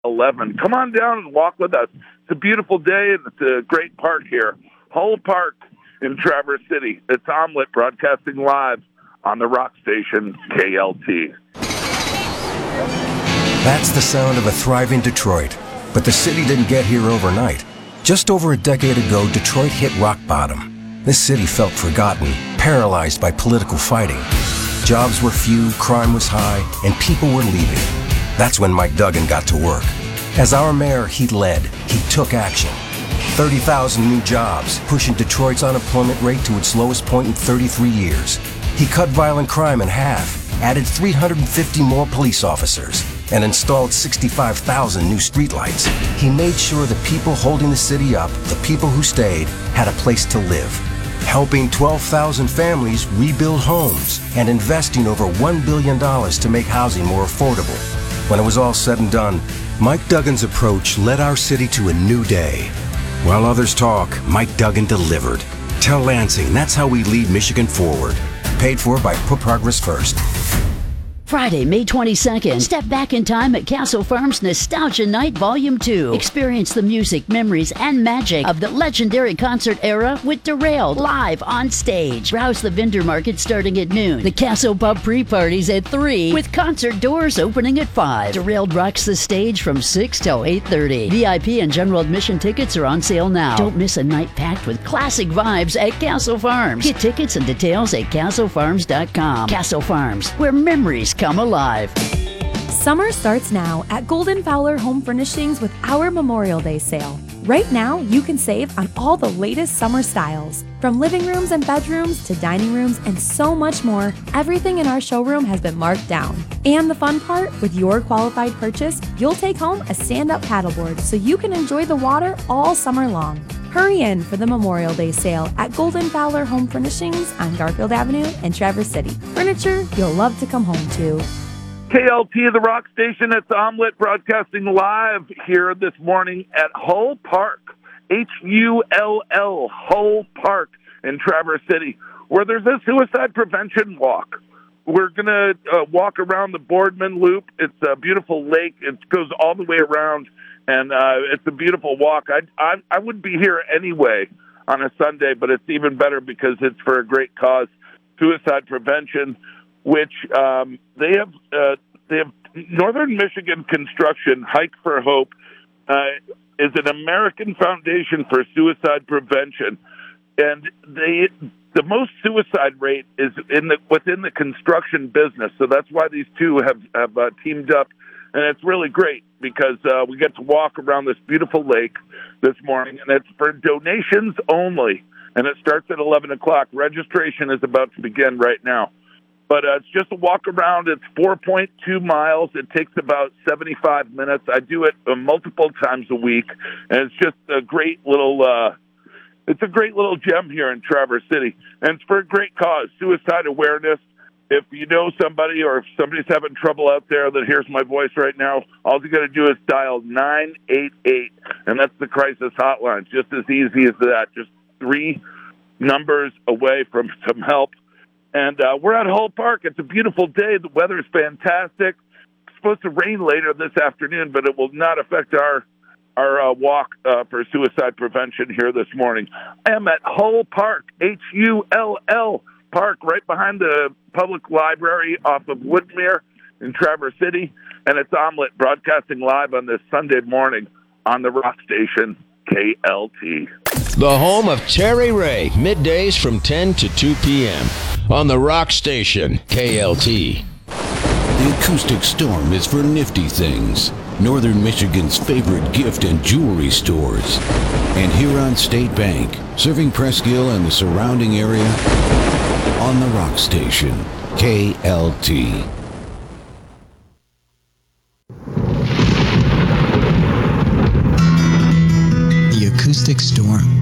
11. Come on down and walk with us. It's a beautiful day, and it's a great park here. Hull Park in Traverse City. It's Omelet broadcasting live on the rock station KLT. That's the sound of a thriving Detroit. But the city didn't get here overnight. Just over a decade ago, Detroit hit rock bottom. This city felt forgotten, paralyzed by political fighting. Jobs were few, crime was high, and people were leaving. That's when Mike Duggan got to work. As our mayor, he led, he took action. 30,000 new jobs, pushing Detroit's unemployment rate to its lowest point in 33 years. He cut violent crime in half, added 350 more police officers, and installed 65,000 new streetlights. He made sure the people holding the city up, the people who stayed, had a place to live. Helping 12,000 families rebuild homes and investing over $1 billion to make housing more affordable. When it was all said and done, Mike Duggan's approach led our city to a new day. While others talk, Mike Duggan delivered. Tell Lansing that's how we lead Michigan forward. Paid for by Put Progress First. Friday, May 22nd, step back in time at Castle Farms Nostalgia Night Volume 2. Experience the music, memories, and magic of the legendary concert era with Derailed live on stage. Browse the vendor market starting at noon. The Castle Pub pre-parties at 3 with concert doors opening at 5. Derailed rocks the stage from 6 till 8:30. VIP and general admission tickets are on sale now. Don't miss a night packed with classic vibes at Castle Farms. Get tickets and details at castlefarms.com. Castle Farms, where memories come alive. Summer starts now at Golden Fowler Home Furnishings with our Memorial Day sale. Right now, you can save on all the latest summer styles. From living rooms and bedrooms to dining rooms and so much more, everything in our showroom has been marked down. And the fun part, with your qualified purchase, you'll take home a stand-up paddleboard so you can enjoy the water all summer long. Hurry in for the Memorial Day sale at Golden Fowler Home Furnishings on Garfield Avenue in Traverse City. Furniture you'll love to come home to. KLT, the rock station. It's Omelet broadcasting live here this morning at Hull Park, Hull, Hull Park in Traverse City, where there's a suicide prevention walk. We're going to walk around the Boardman Loop. It's a beautiful lake. It goes all the way around, and it's a beautiful walk. I would be here anyway on a Sunday, but it's even better because it's for a great cause, suicide prevention, which they have Northern Michigan Construction. Hike for Hope is an American foundation for suicide prevention, and the most suicide rate is within the construction business. So that's why these two have teamed up, and it's really great because we get to walk around this beautiful lake this morning, and it's for donations only, and it starts at 11 o'clock. Registration is about to begin right now. But it's just a walk around. It's 4.2 miles. It takes about 75 minutes. I do it multiple times a week, and it's just a great little it's a great little gem here in Traverse City. And it's for a great cause, suicide awareness. If you know somebody or if somebody's having trouble out there that hears my voice right now, all you got to do is dial 988, and that's the crisis hotline. Just as easy as that. Just 3 numbers away from some help. And we're at Hull Park. It's a beautiful day. The weather is fantastic. It's supposed to rain later this afternoon, but it will not affect our walk for suicide prevention here this morning. I am at Hull Park, Hull Park, right behind the public library off of Woodmere in Traverse City. And it's Omelet broadcasting live on this Sunday morning on the rock station KLT. The home of Terry Ray, middays from 10 to 2 p.m. on the rock station, KLT. The acoustic storm is for nifty things. Northern Michigan's favorite gift and jewelry stores. And Huron State Bank, serving Presskill and the surrounding area on the rock station, KLT. The acoustic storm.